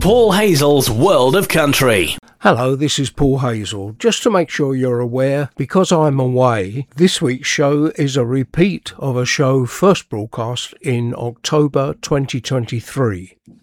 Paul Hazel's World of Country. Hello, this is Paul Hazel. Just to make sure you're aware, because I'm away, this week's show is a repeat of a show first broadcast in October 2023.